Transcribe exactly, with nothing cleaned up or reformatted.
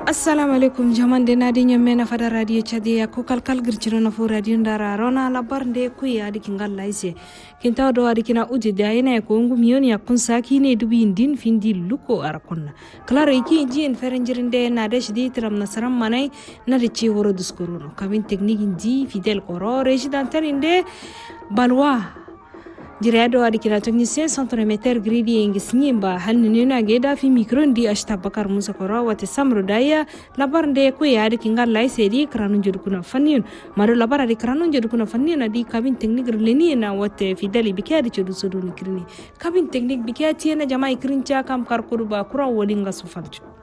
assalamu alaikum jamande nadi nyamme na fada radio chadi ya ko kalkal girchino na fu radio ndara rona labar nde ku ya di kingal laise kinta do adi kina uji da ina ko ngum yoni yakun saki ne dubi indin findi luko arakonna klaro iki inji en ferenjirinde na desh di tram nasaram manai na de ci woro diskuruno kabin technique indi fidel koro resident inde balwa Jirado adi kina technicien centrometer gridi ingis nyimba hanni na geda fi micro ndi ashta bakar musa koro wate samro daya labar nde ko ya adi kingal lai sedi kranun jodu kuna fannion maro labar adi kranun jodu kuna fannion adi kabin technique leni na wate fideli bikadi jodu sodu nikrini kabin technique bikati na jama ikrincha kam kar kuruba kura wodinga sufalchu